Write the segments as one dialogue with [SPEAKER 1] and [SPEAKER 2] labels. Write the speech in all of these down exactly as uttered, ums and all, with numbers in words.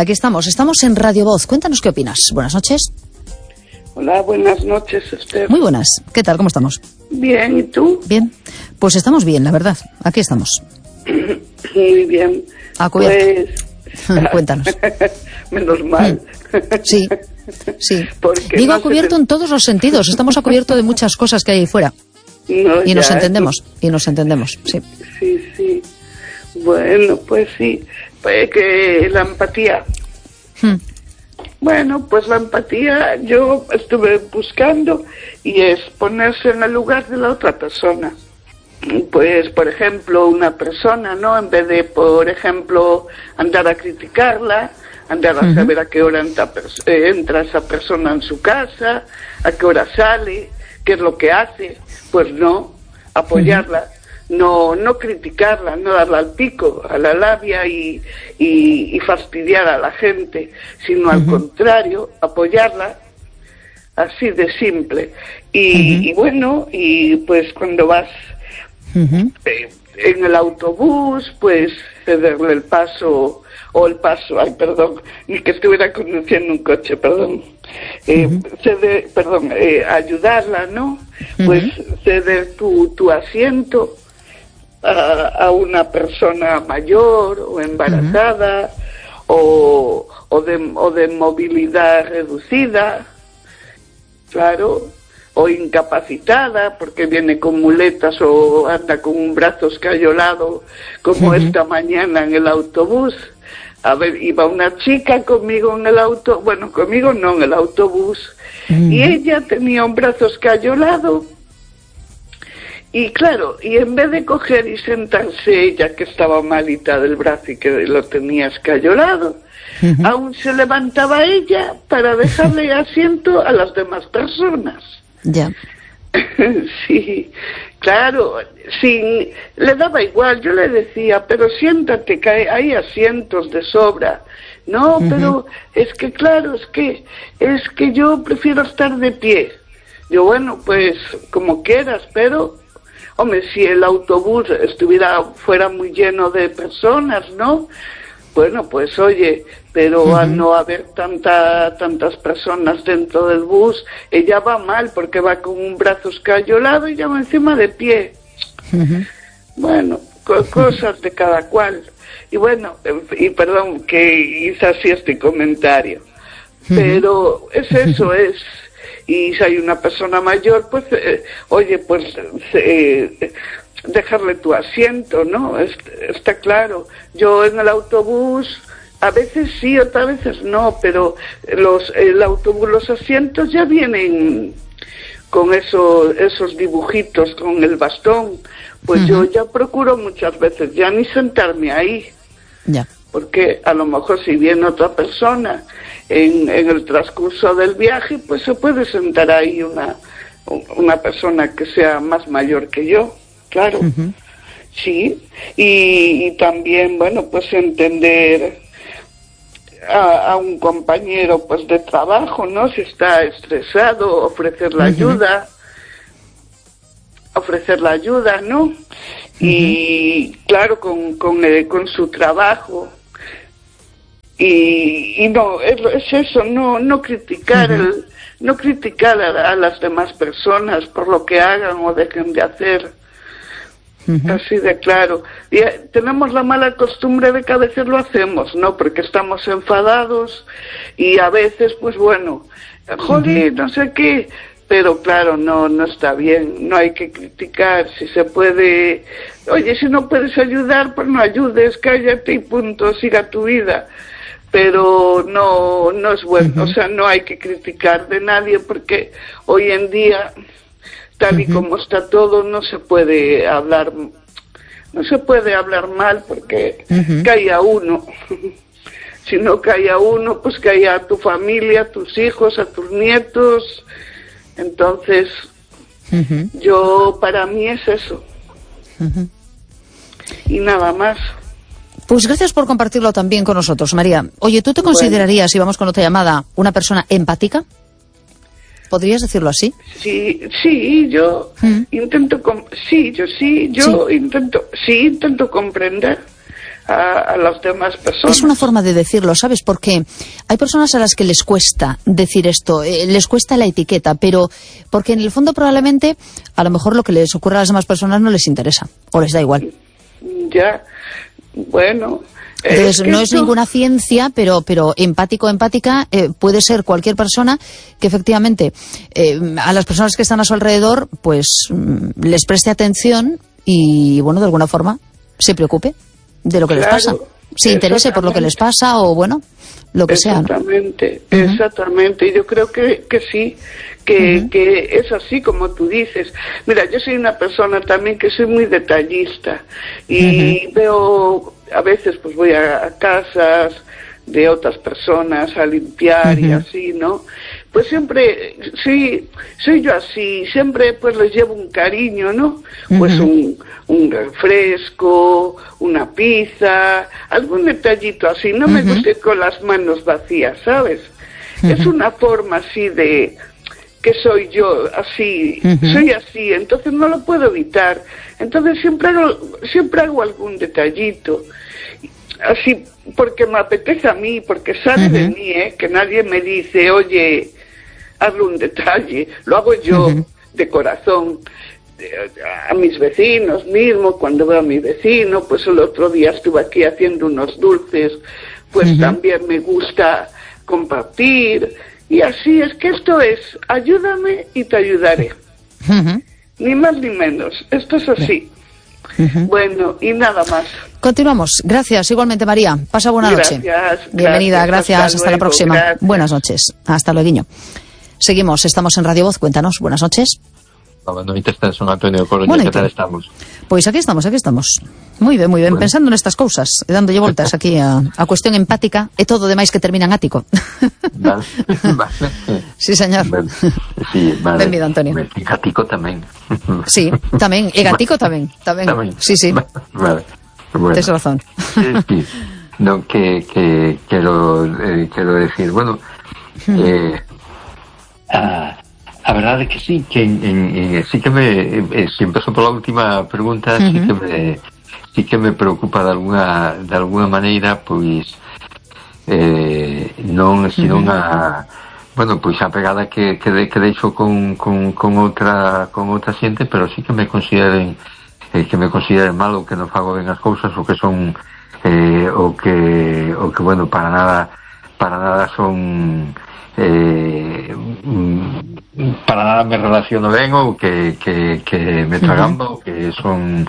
[SPEAKER 1] Aquí estamos, estamos en Radio Voz. Cuéntanos qué opinas. Buenas noches.
[SPEAKER 2] Hola, buenas noches, Esther.
[SPEAKER 1] Muy buenas. ¿Qué tal? ¿Cómo estamos?
[SPEAKER 2] Bien, ¿y tú?
[SPEAKER 1] Bien. Pues estamos bien, la verdad. Aquí estamos.
[SPEAKER 2] Muy bien.
[SPEAKER 1] A cubierto. Pues... Cuéntanos.
[SPEAKER 2] Menos mal.
[SPEAKER 1] Sí, sí.
[SPEAKER 2] Porque
[SPEAKER 1] Digo
[SPEAKER 2] no
[SPEAKER 1] a cubierto
[SPEAKER 2] te...
[SPEAKER 1] en todos los sentidos. Estamos a cubierto de muchas cosas que hay ahí fuera.
[SPEAKER 2] No,
[SPEAKER 1] y nos
[SPEAKER 2] ya,
[SPEAKER 1] entendemos,
[SPEAKER 2] no.
[SPEAKER 1] y nos entendemos, sí.
[SPEAKER 2] Sí, sí. Bueno, pues sí. Pues que la empatía.
[SPEAKER 1] Hmm.
[SPEAKER 2] Bueno, pues la empatía yo estuve buscando y es ponerse en el lugar de la otra persona. Pues, por ejemplo, una persona, ¿no? En vez de, por ejemplo, andar a criticarla, andar a saber a qué hora entra, eh, entra esa persona en su casa, a qué hora sale, qué es lo que hace, pues no, apoyarla, uh-huh. no no criticarla, no darle al pico, a la labia y, y, y fastidiar a la gente, sino uh-huh. al contrario, apoyarla, así de simple. Y, uh-huh. y bueno, y pues cuando vas uh-huh. eh, en el autobús, pues cederle el paso, o el paso, ay, perdón, ni que estuviera conduciendo un coche, perdón, eh, uh-huh. ceder, perdón, eh, ayudarla, ¿no? Uh-huh. Pues ceder tu, tu asiento a, a una persona mayor o embarazada uh-huh. o, o, de, o de movilidad reducida, claro, o incapacitada porque viene con muletas o anda con un brazo escayolado como uh-huh. esta mañana en el autobús. A ver, iba una chica conmigo en el auto, bueno, conmigo no, en el autobús, uh-huh. y ella tenía un brazo escayolado, y claro, y en vez de coger y sentarse ella, que estaba malita del brazo y que lo tenía escayolado, uh-huh. aún se levantaba ella para dejarle asiento a las demás personas.
[SPEAKER 1] Ya.
[SPEAKER 2] Sí, claro, sí, le daba igual, yo le decía, pero siéntate, que hay, hay asientos de sobra. No, uh-huh. pero es que claro, es que es que yo prefiero estar de pie. Yo, bueno, pues como quieras, pero hombre, si el autobús estuviera fuera muy lleno de personas, ¿no? Bueno, pues oye, pero uh-huh. al no haber tanta, tantas personas dentro del bus, ella va mal porque va con un brazo escayolado y ya va encima de pie. Uh-huh. Bueno, co- cosas de cada cual. Y bueno, y perdón que hice así este comentario, uh-huh. pero es eso, es... Y si hay una persona mayor, pues, eh, oye, pues... Eh, dejarle tu asiento, ¿no? Está claro. Yo en el autobús, a veces sí, otras veces no, pero los el autobús, los asientos ya vienen con esos, esos dibujitos, con el bastón. Pues uh-huh. yo ya procuro muchas veces ya ni sentarme ahí.
[SPEAKER 1] Ya.
[SPEAKER 2] Porque a lo mejor si viene otra persona en, en el transcurso del viaje, pues se puede sentar ahí una, una persona que sea más mayor que yo. Claro, uh-huh. sí, y, y también, bueno, pues entender a, a un compañero, pues, de trabajo, ¿no? Si está estresado, ofrecer la uh-huh. ayuda, ofrecer la ayuda, ¿no? Uh-huh. Y, claro, con, con, eh, con su trabajo. Y, y no, es, es eso, no, no criticar uh-huh. el, no criticar a, a las demás personas por lo que hagan o dejen de hacer. Uh-huh. Así de claro. Y eh, tenemos la mala costumbre de que a veces lo hacemos, ¿no? Porque estamos enfadados y a veces, pues bueno, joder, uh-huh. no sé qué. Pero claro, no, no está bien. No hay que criticar. Si se puede, oye, si no puedes ayudar, pues no ayudes, cállate y punto, siga tu vida. Pero no, no es bueno. Uh-huh. O sea, no hay que criticar de nadie porque hoy en día, tal y como está todo, no se puede hablar, no se puede hablar mal porque uh-huh. cae a uno. Si no cae a uno, pues cae a tu familia, a tus hijos, a tus nietos. Entonces, uh-huh. yo, para mí es eso. Uh-huh. Y nada más.
[SPEAKER 1] Pues gracias por compartirlo también con nosotros, María. Oye, ¿tú te considerarías, si bueno. vamos con otra llamada, una persona empática? ¿Podrías decirlo así?
[SPEAKER 2] Sí, sí, yo ¿Mm? intento, com- sí, yo sí, yo sí. intento, sí, intento comprender a, a las demás personas.
[SPEAKER 1] Es una forma de decirlo, ¿sabes? Porque hay personas a las que les cuesta decir esto, eh, les cuesta la etiqueta, pero porque en el fondo probablemente a lo mejor lo que les ocurre a las demás personas no les interesa, o les da igual.
[SPEAKER 2] Ya, bueno...
[SPEAKER 1] Entonces,
[SPEAKER 2] es que
[SPEAKER 1] no es
[SPEAKER 2] esto...
[SPEAKER 1] ninguna ciencia, pero pero empático, empática, eh, puede ser cualquier persona que efectivamente eh, a las personas que están a su alrededor, pues mm, les preste atención y, bueno, de alguna forma se preocupe de lo que
[SPEAKER 2] Claro,
[SPEAKER 1] les pasa. Se interese por lo que les pasa o, bueno, lo que sea, ¿no?
[SPEAKER 2] Exactamente,
[SPEAKER 1] Uh-huh.
[SPEAKER 2] exactamente. Y yo creo que, que sí, que,
[SPEAKER 1] Uh-huh.
[SPEAKER 2] que es así como tú dices. Mira, yo soy una persona también que soy muy detallista y
[SPEAKER 1] Uh-huh.
[SPEAKER 2] veo, a veces pues voy a, a casas de otras personas a limpiar uh-huh. y así, ¿no? Pues siempre, sí, soy yo así, siempre pues les llevo un cariño, ¿no? Uh-huh. Pues un, un refresco, una pizza, algún detallito así, no uh-huh. me gusta ir con las manos vacías, ¿sabes? Uh-huh. Es una forma así de, que soy yo, así, uh-huh. soy así, entonces no lo puedo evitar, entonces siempre hago, siempre hago algún detallito, así, porque me apetece a mí, porque sale uh-huh. de mí, ¿eh? Que nadie me dice, oye, hazle un detalle, lo hago yo uh-huh. de corazón, a mis vecinos mismo, cuando veo a mi vecino, pues el otro día estuve aquí haciendo unos dulces, pues uh-huh. también me gusta compartir, y así es que esto es, ayúdame y te ayudaré, uh-huh. ni más ni menos, esto es así. Uh-huh. Bueno, y nada más.
[SPEAKER 1] Continuamos. Gracias, igualmente, María. Pasa buena
[SPEAKER 2] gracias,
[SPEAKER 1] noche.
[SPEAKER 2] Gracias.
[SPEAKER 1] Bienvenida, gracias. Hasta, hasta
[SPEAKER 2] luego,
[SPEAKER 1] la próxima.
[SPEAKER 2] Gracias.
[SPEAKER 1] Buenas noches. Hasta luego. Seguimos, estamos en Radio Voz. Cuéntanos. Buenas noches.
[SPEAKER 3] Buenas noches, son Antonio Coruña. ¿Qué tal estamos?
[SPEAKER 1] Pois aquí estamos, aquí estamos. Moi ben, moi ben, bueno. Pensando nestas cousas, e dándolle voltas aquí a, a cuestión empática, e todo demais que termina en ático.
[SPEAKER 3] Vale, vale.
[SPEAKER 1] Sí, señor.
[SPEAKER 3] Vale. Sí, vale.
[SPEAKER 1] Benvido, Antonio.
[SPEAKER 3] E gatico tamén.
[SPEAKER 1] Sí, tamén, e gatico tamén, tamén. tamén. Sí, sí.
[SPEAKER 3] Vale. Bueno.
[SPEAKER 1] Tens razón.
[SPEAKER 3] Sí, no, que, que quiero, eh, quiero decir, bueno, eh, ah, a verdade que sí, que en, en, sí que me, eh, si empezó por la última pregunta, uh-huh. sí que me, sí que me preocupa de alguna, de alguna maneira, pois, eh, non, senón uh-huh. a, bueno, pois a pegada que, que, de, que deixo con, con, con outra, con outra xente, pero sí que me consideren, eh, que me consideren mal ou que non fago ben as cousas, ou que son, eh, ou que, ou que, bueno, para nada, para nada son, eh, para nada me relaciono ben ou que, que, que me tragambo, uh-huh. que son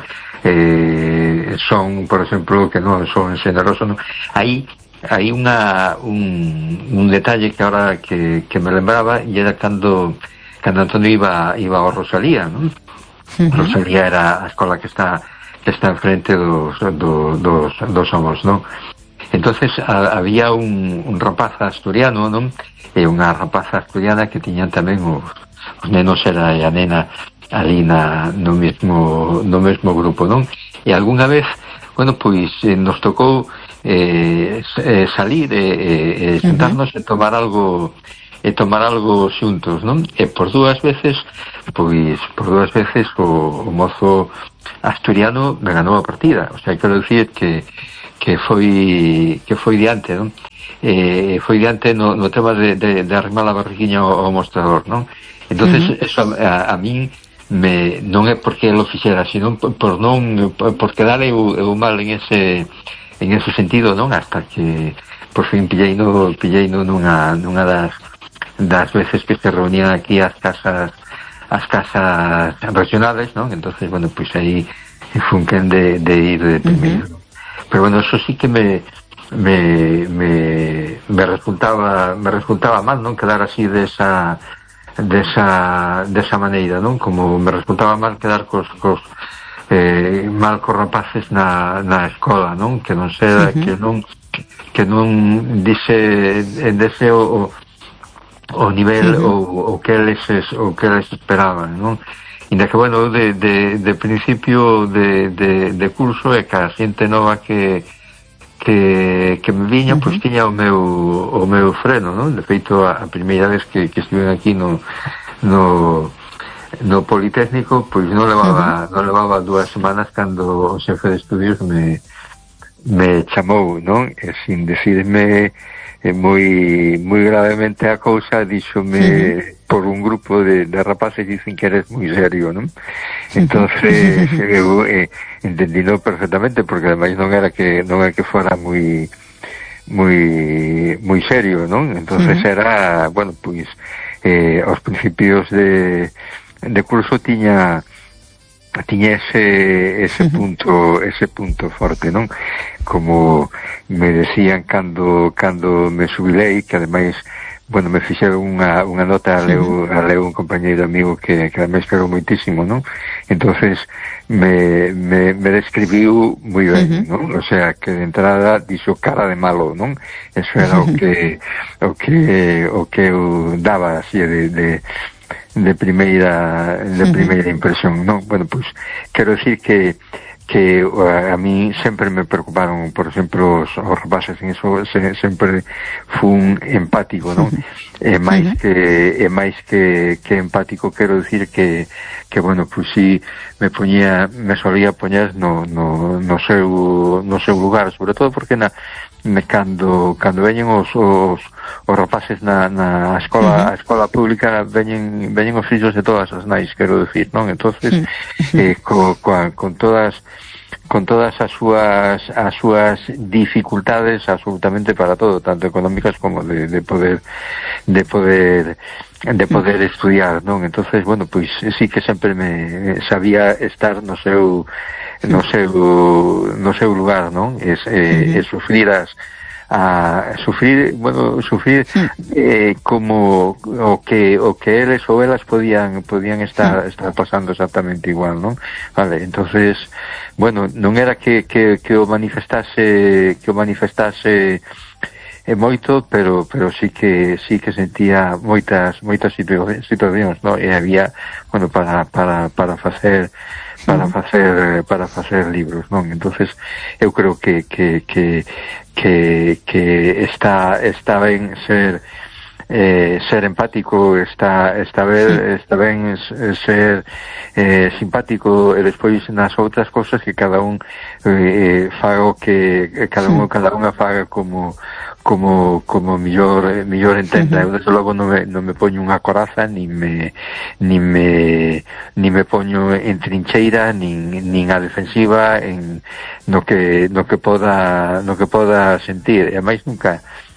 [SPEAKER 3] eh, son, por exemplo, que non son xeneroso, non? Aí hai unha un, un detalle que ahora que, que me lembraba, e era cando cando Antonio iba iba ao Rosalía, non? Uh-huh. Rosalía era a escola que está que está enfrente dos do, dos dos Somos, non? Entonces a, había un, un rapaz asturiano, non? E unha rapaza asturiana que tiñan tamén os, os nenos era a nena ali na, no mesmo no mesmo grupo, non? E algunha vez, bueno, pois eh, nos tocou eh, eh, salir e eh, eh, sentarnos uh-huh. e tomar algo e tomar algo xuntos, non? E por dúas veces, pois por dúas veces o, o mozo asturiano me ganou a partida, o sea, quero dicir que que foi que foi diante, non? Eh, foi diante no, no tema de, de, de arrimar a barriguinha ao, ao mostrador, non? Entonces, uh-huh. eso a, a min me, non é porque lo fixera, sino por, por non por quedar eu, eu mal en ese en ese sentido, non? Hasta que por fin pillei no, pillei no nunha, nunha das das veces que se reunían aquí as casas as casas regionales, non? Entonces, bueno, pois pues aí funquen de, de ir de primeiro. Uh-huh. Pero bueno, eso sí que me me me me resultaba me resultaba mal, non, quedar así desa desa desa maneira, non, como me resultaba mal quedar cos cos eh, mal cos rapaces na na escola, non, que non sea uh-huh. que non que non dice dese o o nivel uh-huh. o o que eles o que eles esperaban, non? Inda que, bueno, de, de, de principio de, de, de curso é que a xente nova que que, que me viña, uh-huh. pois tiña o meu o meu freno, non? De feito, a, a primeira vez que, que estive aquí no no no Politécnico, pois non levaba uh-huh. non levaba dúas semanas cando o xefe de estudios me me chamou, non? E sin decirme eh, moi moi gravemente a cousa, díxome uh-huh. por un grupo de, de rapaces dicen que eres moi serio, non? Entonces eu eh, entendino perfectamente, porque ademais non era que non era que fora moi moi moi serio, non? Entonces uh-huh. era, bueno, pois eh, aos principios de de curso tiña tiña ese ese punto ese punto forte, non? Como me decían cando cando me subilei, que ademais, bueno, me fixeron unha unha nota a leu, a leu un compañeiro amigo que, que ademais quero moitísimo, non? Entonces me, me, me describiu moi ben, uh-huh. non? O sea, que de entrada dixo cara de malo, non? Eso era o que o que o que eu daba así de, de de primeira de primeira impresión, non? Bueno, pois quero decir que que a, a mí sempre me preocuparon, por exemplo, os, os rapaces, en eso se, sempre fun empático, non? E máis que e máis que que empático, quero decir que que bueno, pois si me poñía, me solía poñer no no no seu no seu lugar, sobre todo porque na me cando cando veñen os os os rapaces na na escola, uh-huh. a escola pública, veñen veñen os fillos de todas as nais, quero decir, non? Entonces, uh-huh. eh, co, co, con todas con todas as súas as súas dificultades absolutamente para todo, tanto económicas como de, de poder de poder de poder uh-huh. estudiar, non? Entonces, bueno, pois sí que sempre me sabía estar no seu no seu no seu lugar, non? Es eh, uh-huh. e sufrir as a sufrir, bueno, sufrir eh, como o que o que eles ou elas podían podían estar estar pasando exactamente igual, non? Vale, entonces, bueno, non era que que que o manifestase que o manifestase é moito, pero pero sí que sí que sentía moitas moitas situacións, no? E había, bueno, para para para facer para facer para facer libros, non? Entonces eu creo que que que que que está está ben ser eh, ser empático, está está ben está ben ser eh, simpático, e despois nas outras cousas que cada un eh, faga o que cada un cada unha faga como como como millor eh, millor entenda. Eu desde logo non me, non me poño unha coraza, ni me ni me ni me poño en trincheira, nin nin a defensiva en no que no que poda no que poda sentir. E ademais nunca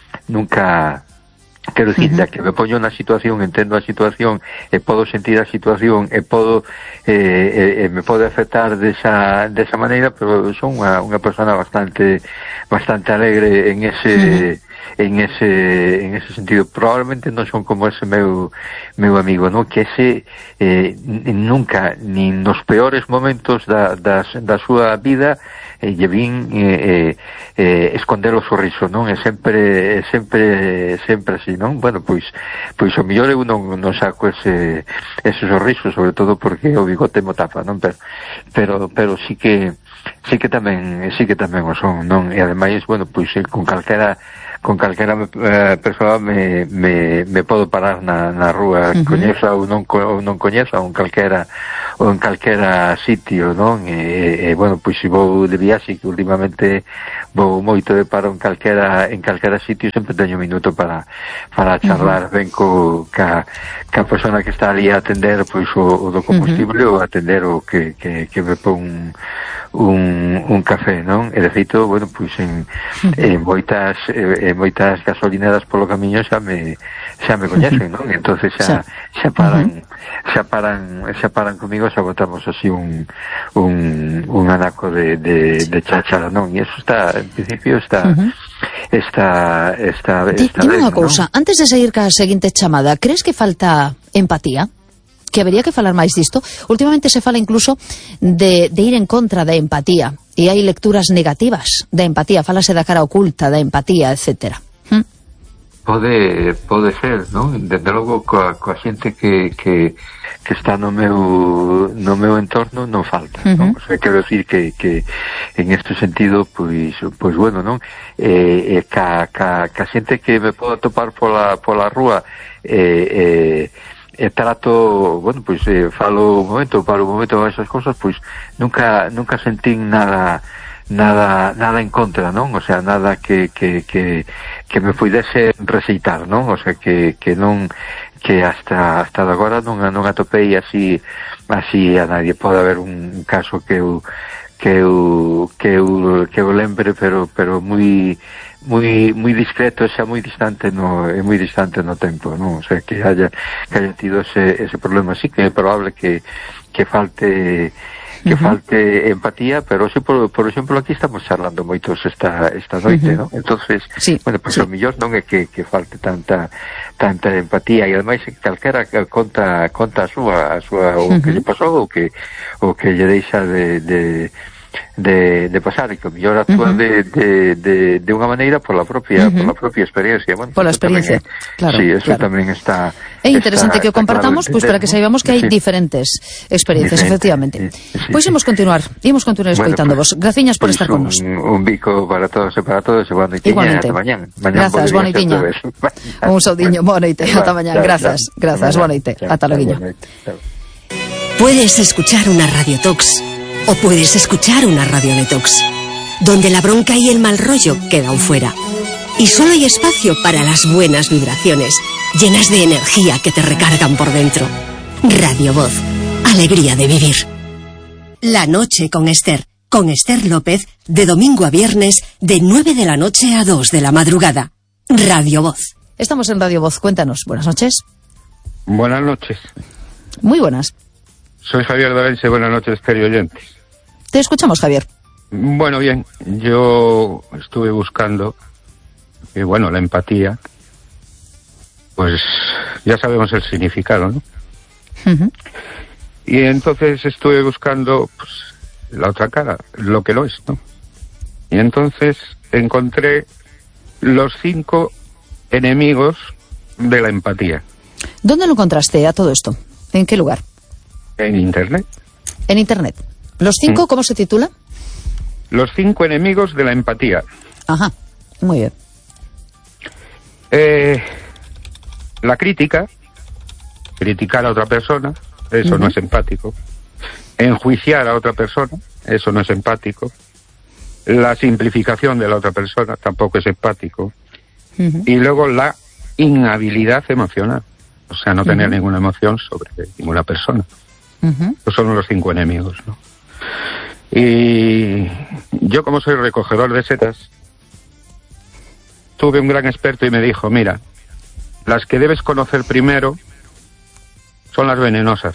[SPEAKER 3] nunca quero dicir, uh-huh. que me poño na situación, entendo a situación e podo sentir a situación e podo eh, e, e me pode afectar desa, desa maneira, pero son unha, unha persona bastante bastante alegre en ese uh-huh. en ese en ese sentido. Probablemente non son como ese meu meu amigo, no? Que ese eh, nunca, nin nos peores momentos da, das, da súa vida e lle vin eh, eh, esconder o sorriso, non? É sempre sempre sempre así, non? Bueno, pois pois o mellor eu non, non saco ese ese sorriso, sobre todo porque o bigote mo tapa, non? Pero pero pero sí que sí que tamén sí que tamén o son, non? E ademais, bueno, pois con calquera con calquera eh, persoa me, me, me podo parar na, na rúa, uh-huh. coñeza ou non, ou non coñeza, ou en calquera ou en calquera sitio, non? E, e bueno, pois se vou de viaxe, que últimamente vou moito de paro en calquera en calquera sitio, sempre teño un minuto para para charlar uh-huh. ben co ca, ca persona que está ali a atender pois o, o do combustible uh-huh. ou atender o que, que, que me pon un, un café, non? E de feito, bueno, pois en, en moitas en moitas gasolineras polo camiño xa me xa me coñecen, non? Entonces xa xa paran xa paran xa paran comigo, xa botamos así un un un anaco de de de cháchara, non? E eso está, en principio está uh-huh. está está está
[SPEAKER 1] Dime unha cousa, ¿no? Antes de seguir ca seguinte chamada, crees que falta empatía? Que habería que falar máis disto? Últimamente se fala incluso de, de ir en contra da empatía, e hai lecturas negativas da empatía, falase da cara oculta da empatía, etcétera. ¿Mm?
[SPEAKER 3] Pode, pode ser, non? Desde logo coa, coa xente que, que, que está no meu no meu entorno non falta, uh-huh. non? O sea, quero decir que, que en este sentido, pois, pois bueno, non? Eh, eh, ca, ca, ca xente que me podo topar pola, pola rúa, eh, eh, e trato, bueno, pois eh, falo un momento, paro un momento esas cousas, pois nunca nunca sentín nada nada nada en contra, non? O sea, nada que que que que me puidese rexeitar, non? O sea, que que non que hasta hasta agora non non atopei así así a nadie. Pode haber un caso que eu que eu que eu que eu lembre, pero pero moi moi moi discreto, xa moi distante no é moi distante no tempo, non? O sea, que haya que haya tido ese ese problema. Sí que é probable que que falte que uh-huh. falte empatía, pero sí, por, por exemplo, aquí estamos charlando moitos esta esta noite, uh-huh. non? Entonces, sí, bueno, pues sí. O mellor non é que, que falte tanta tanta empatía, e ademais calquera conta conta a súa a súa o uh-huh. que lle pasou, o que o que lle deixa de de de, de pasar, e que o mellor actúa uh-huh. de, de, de, de unha maneira pola propia uh-huh. pola propia experiencia. Bueno,
[SPEAKER 1] pola experiencia,
[SPEAKER 3] tamén,
[SPEAKER 1] claro.
[SPEAKER 3] Sí, eso
[SPEAKER 1] claro.
[SPEAKER 3] tamén está...
[SPEAKER 1] É interesante está, que o compartamos, pois, pues, para que saibamos que hai sí. diferentes experiencias, Diferente, efectivamente. Sí, sí, pois pues, imos continuar, imos continuar escoitándonos. Bueno, pues, graciñas por pues estar con nos.
[SPEAKER 3] Un, un bico para todos e para todos, e boa noitiña.
[SPEAKER 1] Igualmente.
[SPEAKER 3] Mañán. Mañán
[SPEAKER 1] grazas, boa noitiña. Un saudiño, boa noite, ata mañán. Grazas, grazas, boa noite. Ata loguiño.
[SPEAKER 4] Puedes escuchar una radiotox o puedes escuchar una radio detox, donde la bronca y el mal rollo quedan fuera. Y solo hay espacio para las buenas vibraciones, llenas de energía que te recargan por dentro. Radio Voz, alegría de vivir. La noche con Esther, con Esther López, de domingo a viernes, de nueve de la noche a dos de la madrugada. Radio Voz.
[SPEAKER 1] Estamos en Radio Voz, cuéntanos. Buenas noches.
[SPEAKER 5] Buenas noches.
[SPEAKER 1] Muy buenas.
[SPEAKER 5] Soy Javier Dorense, buenas noches, Esther y oyentes.
[SPEAKER 1] Te escuchamos, Javier.
[SPEAKER 5] Bueno, bien, yo estuve buscando, y bueno, la empatía, pues ya sabemos el significado, ¿no? Uh-huh. Y entonces estuve buscando, pues, la otra cara, lo que lo es, ¿no? Y entonces encontré los cinco enemigos de la empatía.
[SPEAKER 1] ¿Dónde lo encontraste a todo esto? ¿En qué lugar?
[SPEAKER 5] En Internet.
[SPEAKER 1] En Internet. ¿Los cinco, ¿Mm? cómo se titula?
[SPEAKER 5] Los cinco enemigos de la empatía.
[SPEAKER 1] Ajá, muy bien.
[SPEAKER 5] Eh, la crítica, criticar a otra persona, eso uh-huh. no es empático. Enjuiciar a otra persona, eso no es empático. La simplificación de la otra persona tampoco es empático. Uh-huh. Y luego la inhabilidad emocional, o sea, no tener uh-huh. ninguna emoción sobre ninguna persona. Uh-huh. Esos son los cinco enemigos, ¿no? Y yo, como soy recogedor de setas, tuve un gran experto y me dijo, mira, las que debes conocer primero son las venenosas.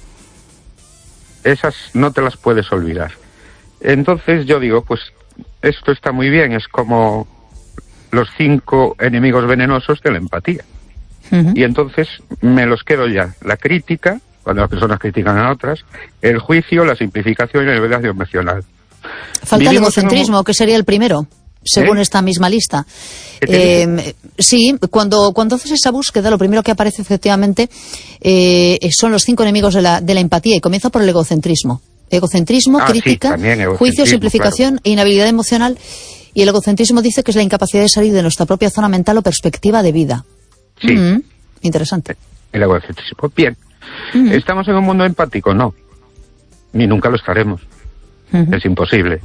[SPEAKER 5] Esas no te las puedes olvidar. Entonces yo digo, pues esto está muy bien, es como los cinco enemigos venenosos de la empatía. Uh-huh. Y entonces me los quedo ya. La crítica, cuando las personas critican a otras, el juicio, la simplificación y la inhabilidad emocional.
[SPEAKER 1] Falta Vivimos el egocentrismo, un... que sería el primero, según ¿Eh? esta misma lista. Eh, sí, cuando, cuando haces esa búsqueda, lo primero que aparece efectivamente eh, son los cinco enemigos de la, de la empatía, y comienza por el egocentrismo. Egocentrismo, ah, crítica, sí, egocentrismo, juicio, simplificación claro. e inhabilidad emocional. Y el egocentrismo dice que es la incapacidad de salir de nuestra propia zona mental o perspectiva de vida.
[SPEAKER 5] Sí.
[SPEAKER 1] Mm-hmm. Interesante.
[SPEAKER 5] El egocentrismo. Bien. Mm-hmm. ¿Estamos en un mundo empático? No. Ni nunca lo estaremos. Mm-hmm. Es imposible.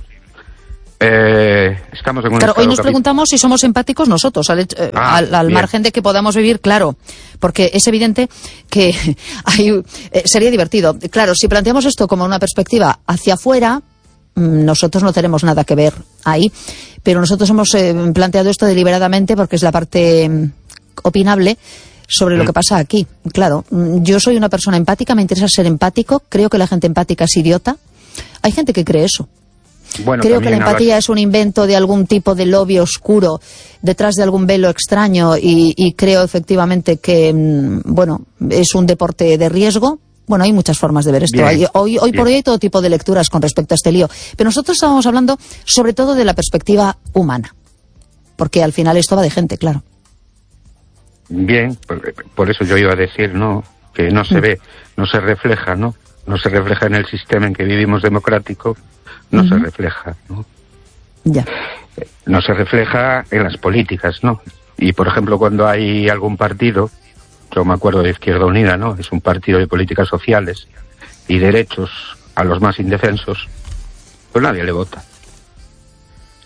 [SPEAKER 5] Eh, estamos en un
[SPEAKER 1] claro, hoy nos
[SPEAKER 5] capi-
[SPEAKER 1] preguntamos si somos empáticos nosotros, al, eh, ah, al, al margen de que podamos vivir, claro, porque es evidente que hay, eh, sería divertido. Claro, si planteamos esto como una perspectiva hacia afuera, nosotros no tenemos nada que ver ahí, pero nosotros hemos eh, planteado esto deliberadamente porque es la parte eh, opinable sobre lo que pasa aquí. Claro, yo soy una persona empática, me interesa ser empático, creo que la gente empática es idiota. Hay gente que cree eso.
[SPEAKER 5] Bueno,
[SPEAKER 1] creo que la empatía hablas... es un invento de algún tipo de lobby oscuro detrás de algún velo extraño y, y creo efectivamente que, bueno, es un deporte de riesgo. Bueno, hay muchas formas de ver esto. Hay, hoy hoy por hoy hay todo tipo de lecturas con respecto a este lío. Pero nosotros estábamos hablando sobre todo de la perspectiva humana. Porque al final esto va de gente, claro.
[SPEAKER 5] Bien, por, por eso yo iba a decir, ¿no? Que no se mm. ve, no se refleja, ¿no? No se refleja en el sistema en que vivimos democrático, no mm-hmm. se refleja, ¿no?
[SPEAKER 1] Ya.
[SPEAKER 5] No se refleja en las políticas, ¿no? Y, por ejemplo, cuando hay algún partido, yo me acuerdo de Izquierda Unida, ¿no? Es un partido de políticas sociales y derechos a los más indefensos, pues nadie le vota.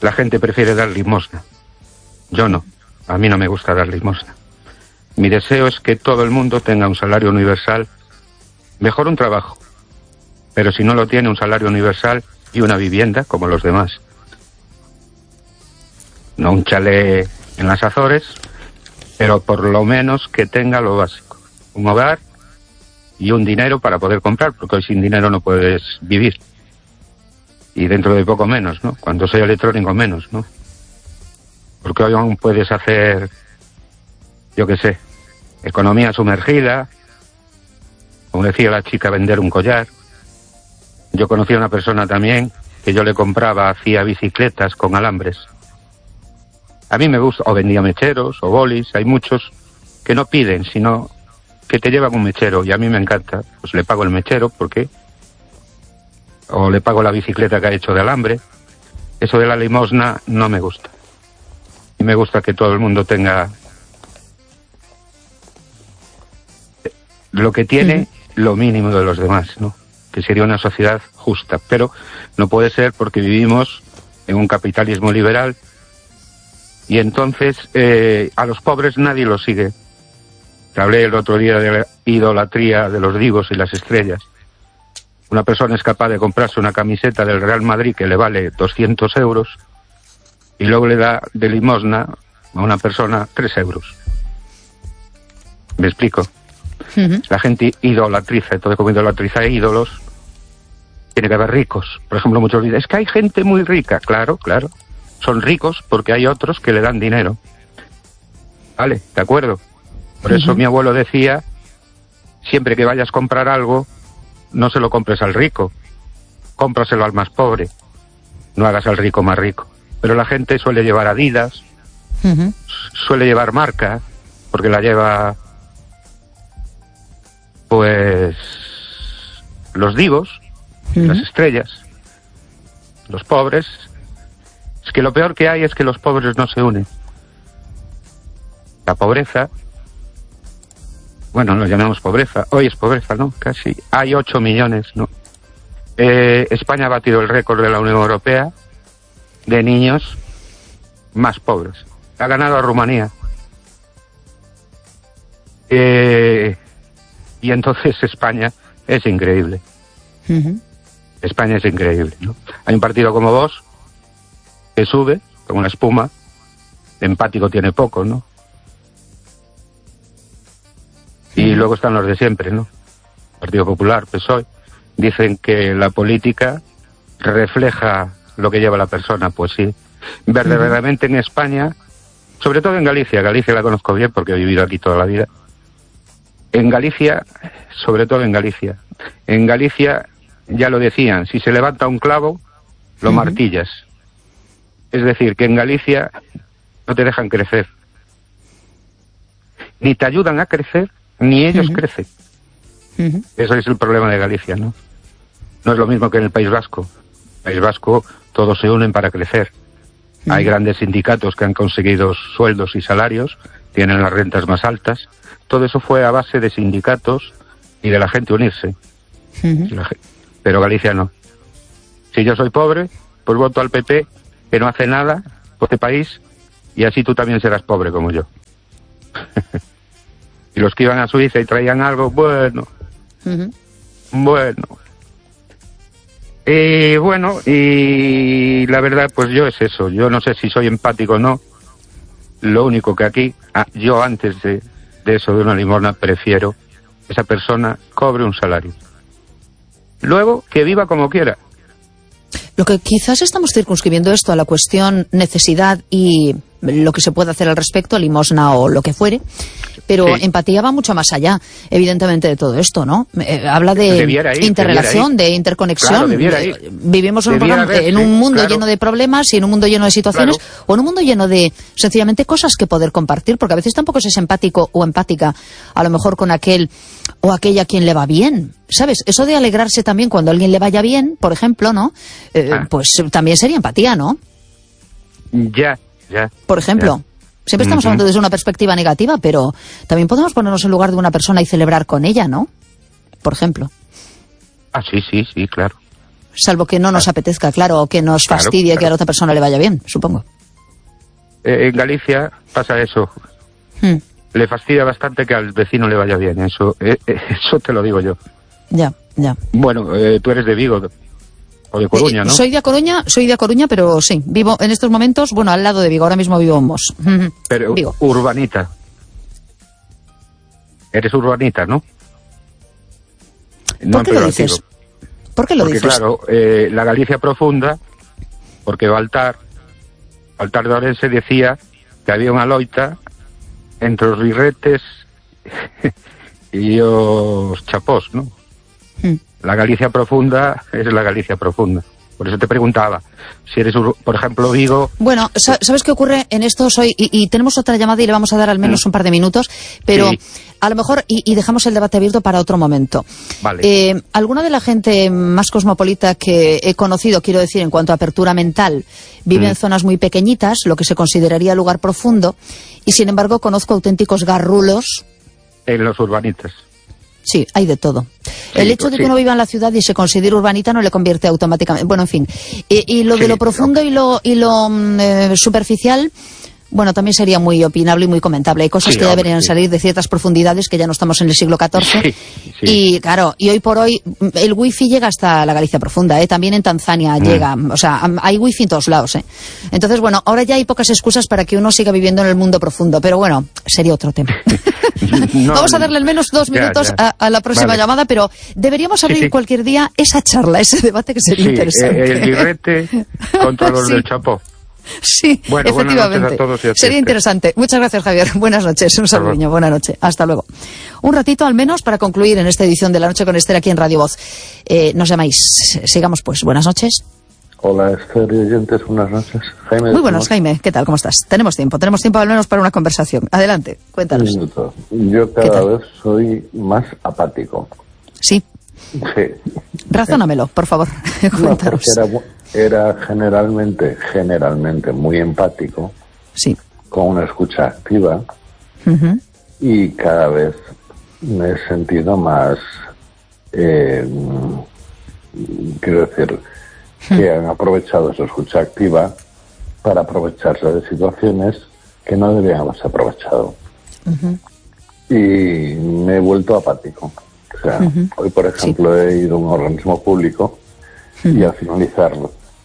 [SPEAKER 5] la gente prefiere dar limosna. Yo no, a mí no me gusta dar limosna. Mi deseo es que todo el mundo tenga un salario universal, mejor un trabajo, pero si no lo tiene, un salario universal y una vivienda como los demás. No un chalet en las Azores, pero por lo menos que tenga lo básico, un hogar y un dinero para poder comprar, porque hoy sin dinero no puedes vivir. Y dentro de poco menos, ¿no? Cuando sea electrónico menos, ¿no? Porque hoy aún puedes hacer, yo qué sé, economía sumergida, como decía la chica, vender un collar. Yo conocí a una persona también que yo le compraba, hacía bicicletas con alambres. A mí me gusta, o vendía mecheros, o bolis, hay muchos que no piden, sino que te llevan un mechero, y a mí me encanta, pues le pago el mechero, porque o le pago la bicicleta que ha hecho de alambre. Eso de la limosna no me gusta. Y me gusta que todo el mundo tenga lo que tiene, uh-huh. lo mínimo de los demás, ¿no? Que sería una sociedad justa, pero no puede ser porque vivimos en un capitalismo liberal y entonces eh, a los pobres nadie los sigue. Te hablé el otro día de la idolatría de los divos y las estrellas. Una persona es capaz de comprarse una camiseta del Real Madrid que le vale doscientos euros y luego le da de limosna a una persona tres euros. ¿Me explico? Uh-huh. La gente idolatriza, entonces como idolatriza ídolos, tiene que haber ricos. Por ejemplo, muchos dicen, es que hay gente muy rica. Claro, claro. Son ricos porque hay otros que le dan dinero. Vale, de acuerdo. Por uh-huh. eso mi abuelo decía, siempre que vayas a comprar algo, no se lo compres al rico, cómpraselo al más pobre. No hagas al rico más rico. Pero la gente suele llevar Adidas, uh-huh. suele llevar marca, porque la lleva, pues, los divos, uh-huh. las estrellas, los pobres. Es que lo peor que hay es que los pobres no se unen. La pobreza, bueno, lo llamamos pobreza, hoy es pobreza, ¿no? Casi. Hay ocho millones, ¿no? Eh, España ha batido el récord de la Unión Europea de niños más pobres. Ha ganado a Rumanía. Eh, y entonces España es increíble. Uh-huh. España es increíble, ¿no? Hay un partido como vos que sube como una espuma, empático tiene poco, ¿no? Y uh-huh. luego están los de siempre, ¿no? Partido Popular, P S O E, dicen que la política refleja lo que lleva la persona. Pues sí, verdaderamente en España, sobre todo en Galicia, Galicia la conozco bien porque he vivido aquí toda la vida. En Galicia, sobre todo en Galicia, en Galicia ya lo decían, si se levanta un clavo, lo uh-huh. martillas. Es decir, que en Galicia no te dejan crecer. Ni te ayudan a crecer, ni ellos uh-huh. crecen. Uh-huh. Eso es el problema de Galicia, ¿no? No es lo mismo que en el País Vasco. En el País Vasco todos se unen para crecer. Uh-huh. Hay grandes sindicatos que han conseguido sueldos y salarios, tienen las rentas más altas. Todo eso fue a base de sindicatos y de la gente unirse. Uh-huh. Pero Galicia no. Si yo soy pobre, pues voto al P P, que no hace nada por este país, y así tú también serás pobre como yo. Y los que iban a Suiza y traían algo, bueno, uh-huh. bueno. Y bueno, y la verdad, pues yo es eso. Yo no sé si soy empático o no. Lo único que aquí, ah, yo antes de, de eso, de una limosna, prefiero que esa persona cobre un salario. Luego, que viva como quiera.
[SPEAKER 1] Lo que quizás estamos circunscribiendo esto a la cuestión necesidad y lo que se puede hacer al respecto, limosna o lo que fuere, pero sí. empatía va mucho más allá, evidentemente, de todo esto, ¿no? Eh, habla de ir, interrelación, de interconexión. Claro, eh, vivimos en un, programa, ver, en un sí, mundo claro. lleno de problemas y en un mundo lleno de situaciones, claro. o en un mundo lleno de, sencillamente, cosas que poder compartir, porque a veces tampoco se es empático o empática, a lo mejor con aquel o aquella a quien le va bien, ¿sabes? Eso de alegrarse también cuando a alguien le vaya bien, por ejemplo, ¿no? Eh, ah. Pues también sería empatía, ¿no?
[SPEAKER 5] Ya, ya.
[SPEAKER 1] Por ejemplo, ya. Siempre estamos uh-huh. hablando desde una perspectiva negativa, pero también podemos ponernos en lugar de una persona y celebrar con ella, ¿no? Por ejemplo.
[SPEAKER 5] Ah, sí, sí, sí, claro.
[SPEAKER 1] salvo que no nos apetezca, claro, o que nos
[SPEAKER 5] Claro,
[SPEAKER 1] fastidie
[SPEAKER 5] claro.
[SPEAKER 1] que a la otra persona le vaya bien, supongo.
[SPEAKER 5] Eh, en Galicia pasa eso.
[SPEAKER 1] Mm,
[SPEAKER 5] Le fastidia bastante que al vecino le vaya bien. Eso eh, eh, eso te lo digo yo.
[SPEAKER 1] ya, ya.
[SPEAKER 5] Bueno, eh, tú eres de Vigo o de Coruña,
[SPEAKER 1] Eh,
[SPEAKER 5] ¿no?
[SPEAKER 1] Soy de A Coruña, soy de A Coruña, pero sí, vivo en estos momentos, bueno, al lado de Vigo, ahora mismo vivo en Mos.
[SPEAKER 5] Pero
[SPEAKER 1] Vigo.
[SPEAKER 5] urbanita. Eres urbanita, ¿no? No
[SPEAKER 1] ¿Por qué lo
[SPEAKER 5] peyorativo.
[SPEAKER 1] dices? ¿Por qué lo
[SPEAKER 5] Porque
[SPEAKER 1] dices?
[SPEAKER 5] claro, eh, la Galicia profunda, porque Baltar, Baltar de Orense decía que había unha loita entre os birretes e os chapós, ¿no?
[SPEAKER 1] Mm.
[SPEAKER 5] La Galicia profunda es la Galicia profunda. Por eso te preguntaba, si eres, ur- por ejemplo, Vigo...
[SPEAKER 1] Bueno, sa- ¿sabes qué ocurre en esto? Soy y, y tenemos otra llamada y le vamos a dar al menos
[SPEAKER 5] Mm.
[SPEAKER 1] un par de minutos, pero
[SPEAKER 5] Sí.
[SPEAKER 1] a lo mejor, y, y dejamos el debate abierto para otro momento.
[SPEAKER 5] Vale.
[SPEAKER 1] Eh, alguna de la gente más cosmopolita que he conocido, quiero decir, en cuanto a apertura mental, vive
[SPEAKER 5] Mm.
[SPEAKER 1] en zonas muy pequeñitas, lo que se consideraría lugar profundo, y sin embargo conozco auténticos garrulos.
[SPEAKER 5] En los urbanitas.
[SPEAKER 1] Sí, hay de todo.
[SPEAKER 5] Sí,
[SPEAKER 1] El hecho de
[SPEAKER 5] sí.
[SPEAKER 1] que uno viva en la ciudad y se considere urbanita no le convierte automáticamente. Bueno, en fin. Y, y lo de
[SPEAKER 5] Sí,
[SPEAKER 1] lo profundo
[SPEAKER 5] ok.
[SPEAKER 1] y lo, y lo mm, eh, superficial, bueno, también sería muy opinable y muy comentable. Hay cosas
[SPEAKER 5] Sí,
[SPEAKER 1] que
[SPEAKER 5] hombre,
[SPEAKER 1] deberían
[SPEAKER 5] sí.
[SPEAKER 1] salir de ciertas profundidades que ya no estamos en el siglo catorce.
[SPEAKER 5] Sí, sí.
[SPEAKER 1] Y claro, y hoy por hoy mm, el wifi llega hasta la Galicia profunda, ¿eh? También en Tanzania
[SPEAKER 5] Mm.
[SPEAKER 1] llega. O sea, am- hay wifi en todos lados, ¿eh? Entonces, bueno, ahora ya hay pocas excusas para que uno siga viviendo en el mundo profundo. Pero bueno, sería otro tema.
[SPEAKER 5] No,
[SPEAKER 1] Vamos a darle al menos dos
[SPEAKER 5] ya,
[SPEAKER 1] minutos
[SPEAKER 5] ya.
[SPEAKER 1] A, a la próxima
[SPEAKER 5] Vale.
[SPEAKER 1] llamada, pero deberíamos abrir
[SPEAKER 5] sí.
[SPEAKER 1] cualquier día esa charla, ese debate que sería
[SPEAKER 5] Sí,
[SPEAKER 1] interesante.
[SPEAKER 5] eh, el birrete contra los
[SPEAKER 1] Sí.
[SPEAKER 5] del chapó.
[SPEAKER 1] Sí,
[SPEAKER 5] Bueno, buenas
[SPEAKER 1] efectivamente.
[SPEAKER 5] noches a todos y a
[SPEAKER 1] Sería
[SPEAKER 5] ti.
[SPEAKER 1] interesante. Muchas gracias, Javier. Buenas noches. Un
[SPEAKER 5] Hasta luego.
[SPEAKER 1] saludo. Buenas noches. Hasta luego. Un ratito al menos para concluir en esta edición de La Noche con Esther aquí en Radio Voz. Eh, nos llamáis. Sigamos pues. Buenas noches.
[SPEAKER 6] Hola, Esther y oyentes, buenas noches. Jaime.
[SPEAKER 1] Muy buenas,
[SPEAKER 6] ¿cómo-
[SPEAKER 1] Jaime. ¿Qué tal? ¿Cómo estás? Tenemos tiempo. Tenemos tiempo al menos para una conversación. Adelante.
[SPEAKER 6] Un
[SPEAKER 1] Cuéntanos.
[SPEAKER 6] minuto. Yo
[SPEAKER 1] ¿Qué
[SPEAKER 6] cada
[SPEAKER 1] tal?
[SPEAKER 6] vez soy más apático.
[SPEAKER 1] Sí.
[SPEAKER 6] Sí.
[SPEAKER 1] Razónamelo, por favor.
[SPEAKER 6] No,
[SPEAKER 1] Cuéntanos.
[SPEAKER 6] porque era, mu- era generalmente, generalmente muy empático,
[SPEAKER 1] Sí.
[SPEAKER 6] con una escucha activa,
[SPEAKER 1] Ujú.
[SPEAKER 6] y cada vez me he sentido más, eh, quiero decir, que han aprovechado esa escucha activa para aprovecharse de situaciones que no deberían haberse aprovechado. Y me he vuelto apático. O sea, hoy, por ejemplo, he ido a un organismo público y al finalizar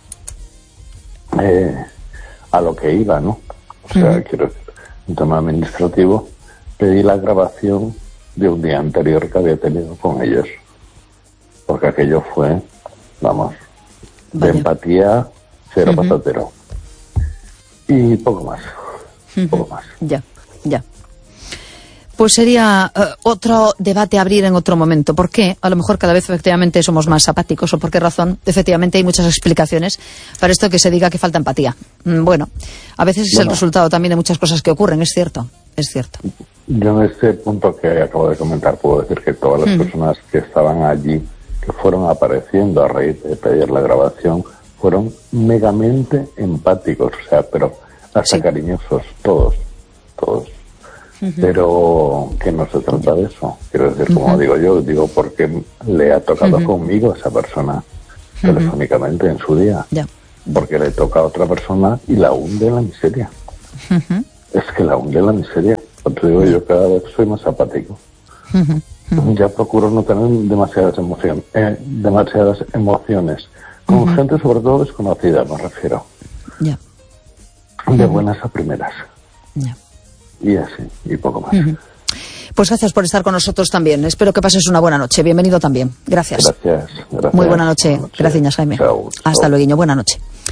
[SPEAKER 6] eh, a lo que iba, ¿no? O sea, quiero decir, un tema administrativo, pedí la grabación de un día anterior que había tenido con ellos. Porque aquello fue, vamos, de
[SPEAKER 1] Vaya.
[SPEAKER 6] empatía, cero patatero. Y poco más, poco más.
[SPEAKER 1] Ya, ya. Pues sería eh, otro debate a abrir en otro momento. ¿Por qué? A lo mejor cada vez efectivamente somos más apáticos, o por qué razón. Efectivamente hay muchas explicaciones para esto que se diga que falta empatía. Mm, Bueno, a veces es el
[SPEAKER 6] Bueno.
[SPEAKER 1] resultado también de muchas cosas que ocurren, es cierto, es cierto.
[SPEAKER 6] Yo en este punto que acabo de comentar puedo decir que todas las personas que estaban allí, que fueron apareciendo a raíz de pedir la grabación, fueron megamente empáticos, o sea, pero hasta
[SPEAKER 1] Sí.
[SPEAKER 6] cariñosos, todos, todos. Pero que no se trata de eso. Quiero decir, como digo yo, digo porque le ha tocado conmigo a esa persona telefónicamente en su día.
[SPEAKER 1] Ya.
[SPEAKER 6] Porque le toca a otra persona y la hunde en la miseria. Es que la hunde en la miseria. Por eso digo yo, cada vez soy más apático. Ya procuro no tener demasiadas emociones, eh, demasiadas emociones. Con gente sobre todo desconocida, me refiero.
[SPEAKER 1] Ya,
[SPEAKER 6] De buenas a primeras.
[SPEAKER 1] ya.
[SPEAKER 6] Y así, y poco más.
[SPEAKER 1] Pues gracias por estar con nosotros también. Espero que pases una buena noche. Bienvenido también. Gracias.
[SPEAKER 6] Gracias, gracias.
[SPEAKER 1] Muy buena noche.
[SPEAKER 6] Buenas noches.
[SPEAKER 1] Gracias, Jaime.
[SPEAKER 6] Chao,
[SPEAKER 1] Hasta
[SPEAKER 6] chao.
[SPEAKER 1] luego. Buena noche.